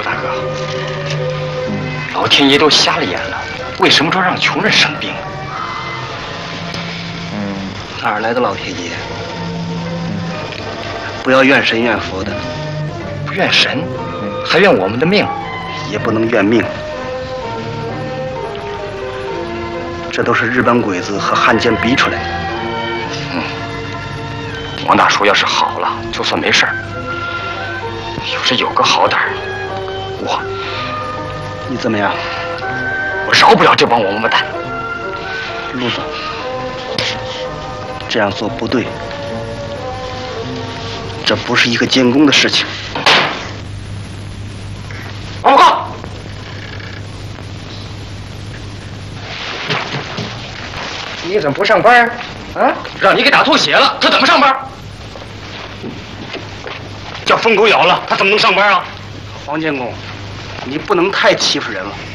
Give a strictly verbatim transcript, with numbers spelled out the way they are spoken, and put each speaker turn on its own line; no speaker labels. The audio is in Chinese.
大哥，老天爷都瞎了眼了，为什么说让穷人生病？
嗯，哪儿来的老天爷？嗯、不要怨神怨佛的，
不怨神，还怨我们的命，
也不能怨命。这都是日本鬼子和汉奸逼出来的。
嗯，王大叔要是好了，就算没事儿。要是有个好歹，我，
你怎么样？
我饶不了这帮王八蛋。
陆总，这样做不对，这不是一个监工的事情。
报告。你怎么不上班啊？啊，让你给打吐血了，他怎么上班？叫疯狗咬了，他怎么能上班啊？
黄监工，你不能太欺负人了。